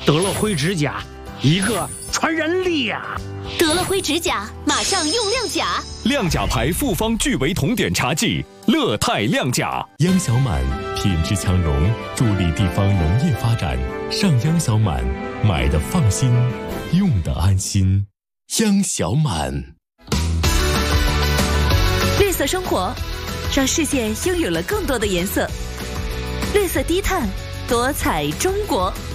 得了灰指甲，一个传染力呀！ 得了灰指甲，马上用亮甲。 亮甲牌复方聚维酮碘茶剂，乐泰亮甲。 央小满品质强融，助力地方农业发展。上央小满，买的放心，用的安心。央小满。 绿色生活，让世界拥有了更多的颜色。绿色低碳，多彩中国。